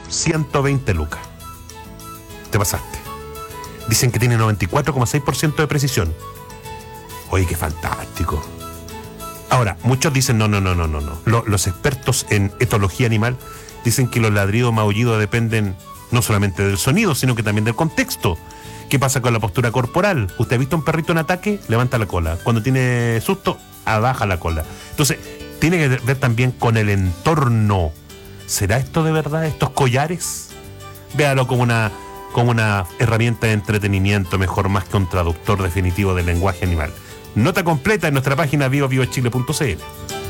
120 lucas. Te pasaste. Dicen que tiene 94,6% de precisión. Oye, qué fantástico. Ahora, muchos dicen no. Los expertos en etología animal dicen que los ladridos maullidos dependen no solamente del sonido, sino que también del contexto. ¿Qué pasa con la postura corporal? ¿Usted ha visto un perrito en ataque? Levanta la cola. Cuando tiene susto, abaja la cola. Entonces, tiene que ver también con el entorno. ¿Será esto de verdad, estos collares? Véalo como una herramienta de entretenimiento, mejor más que un traductor definitivo del lenguaje animal. Nota completa en nuestra página vivovivochile.cl.